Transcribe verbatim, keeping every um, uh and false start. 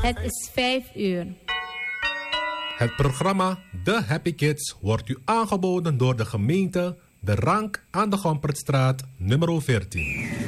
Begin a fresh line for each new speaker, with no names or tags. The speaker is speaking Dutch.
Het is vijf uur.
Het programma The Happy Kids wordt u aangeboden door de gemeente De Rank aan de Gompertstraat nummer veertien.